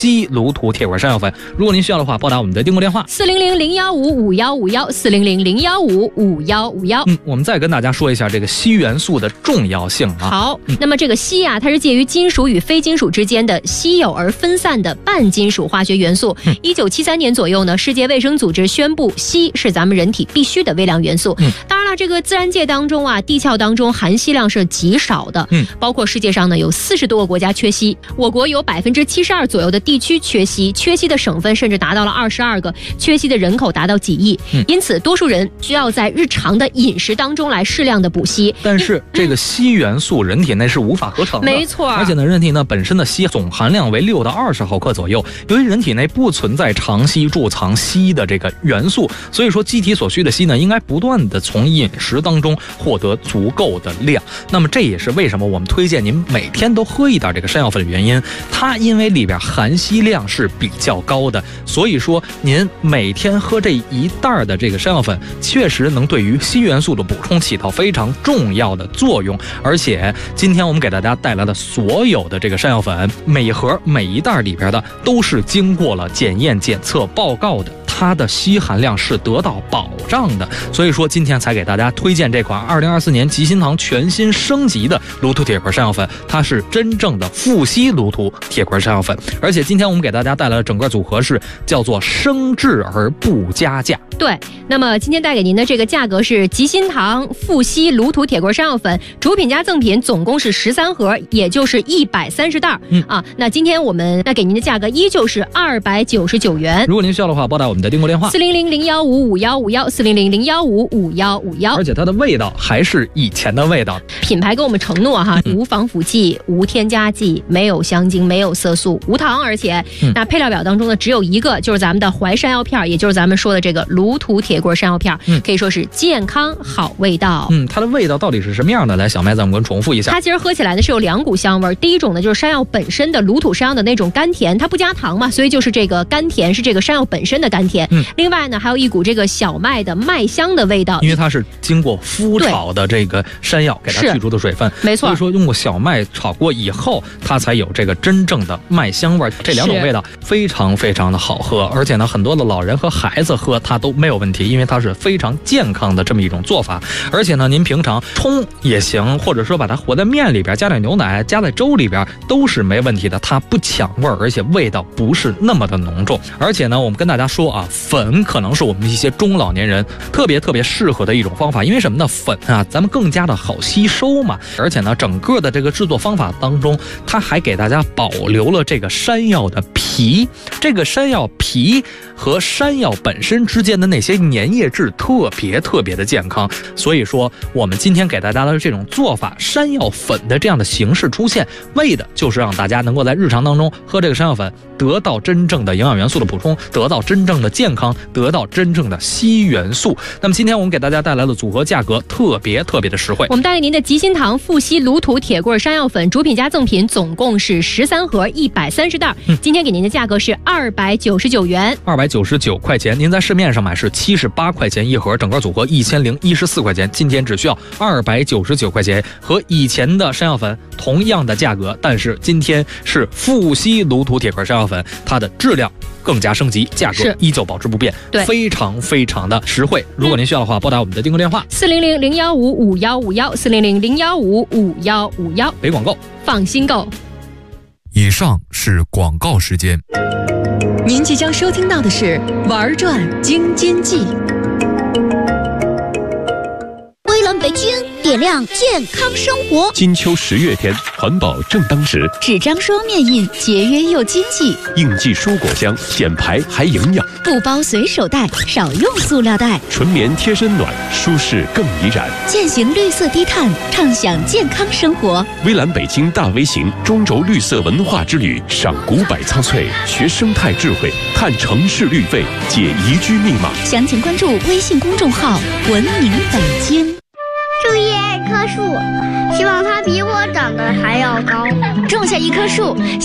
西卢图铁棍山药粉。如果您需要的话，拨打我们的订购电话 400-015-5151，400-015-5151。 我们再跟大家说一下这个硒元素的重要性啊。 好，那么这个硒啊，它是介于金属与非金属之间的稀有而分散的半金属化学元素。1973年左右呢，世界卫生组织宣布硒是咱们人体必须的微量元素。当然了，这个自然界当中啊，地壳当中含硒量是极少的。包括世界上呢有40多个国家缺硒，我国有72%左右的地区缺硒，缺硒的省份甚至达到了22个，缺硒的人口达到几亿。因此，多数人需要在日常的饮食当中来适量的补硒。 但是这个硒元素人体内是无法合成的， 没错。 而且呢，人体呢本身的硒总含量为6到20毫克左右。由于人体内不存在长期贮藏硒的这个元素，所以说机体所需的硒呢，应该不断的从饮食当中获得足够的量。那么这也是为什么我们推荐您每天都喝一点这个山药粉的原因。它因为里边含硒量是比较高的，所以说您每天喝这一袋的这个山药粉，确实能对于硒元素的补充起到非常重要的作用。而且今天我们给大家带来的所有的这个山药粉，每一盒每一袋里边的都是经过了检验检测报告的，它的硒含量是得到保障的。所以说今天才给大家推荐这款2024年吉心堂全新升级的卢图铁棍山药粉，它是真正的富硒卢图铁棍山药粉。而且今天我们给大家带来的整个组合是叫做升质而不加价。 对，那么今天带给您的这个价格是吉心堂富硒卢图铁棍山药粉主品加赠品总共是13盒，也就是130袋那今天我们给您的价格依旧是299元。 如果您需要的话，拨打我们的订购电话 400-015-5151，400-015-5151。 而且它的味道还是以前的味道。 品牌给我们承诺无防腐剂、无添加剂、没有香精、没有色素、无糖，而且那配料表当中呢只有一个，就是咱们的淮山药片，也就是咱们说的这个卢图铁棍山药片，可以说是健康好味道。 它的味道到底是什么样的？来，小麦咱们跟重复一下。 它其实喝起来呢是有2股香味。第一种呢就是山药本身的卢土山药的那种甘甜，它不加糖嘛，所以就是这个甘甜是这个山药本身的甘甜。另外呢还有一股这个小麦的麦香的味道， 因为它是经过麸炒的这个山药给它去除的水分， 没错。 所以说用过小麦炒过以后，它才有这个真正的麦香味。这2种味道非常非常的好喝，而且呢很多的老人和孩子喝它都没有问题，因为它是非常健康的这么一种做法。而且呢您平常冲也行，或者说把它和在面里边，加点牛奶，加在粥里边都是没问题的。它不抢味儿，而且味道不是那么的浓重。而且呢我们跟大家说粉可能是我们一些中老年人特别适合的一种方法。因为什么呢？粉咱们更加的好吸收嘛。而且呢整个的这个制作方法当中，它还给大家保留了这个山药的皮。这个山药皮和山药本身之间的那些粘液质特别的健康。所以说我们今天给大家的这种做法，山药粉的这样的形式出现，为的就是让大家能够在日常当中喝这个山药粉，得到真正的营养元素的补充，得到真正的健康，得到真正的硒元素。那么今天我们给大家带来的组合价格特别的实惠。 我们带给您的吉心堂富硒卢图铁棍山药粉主品加赠品总共是13盒130袋，今天给您的价格是299元 ，299块钱。您在市面上买是78块钱一盒，整个组合1014块钱，今天只需要299块钱，和以前的山药粉同样的价格，但是今天是富硒卢图铁棍山药粉，它的质量更加升级，价格依旧保持不变，非常的实惠。如果您需要的话，拨打我们的订购电话 400-015-5151，400-015-5151。 没广告， 放心购。 以上是广告时间。 您即将收听到的是玩转京津冀。 微蓝北京点亮健康生活。 金秋10月天，环保正当时。 纸张双面印，节约又经济。 应季蔬果香，减排还营养。 布包随手带，少用塑料袋。 纯棉贴身暖，舒适更怡然。 践行绿色低碳，畅享健康生活。 微蓝北京大 V 行中轴绿色文化之旅，赏古柏苍翠，学生态智慧，探城市绿费，解宜居密码。 详情关注微信公众号文明北京。 注意爱棵树，希望它比我长得还要高。 种下一棵树。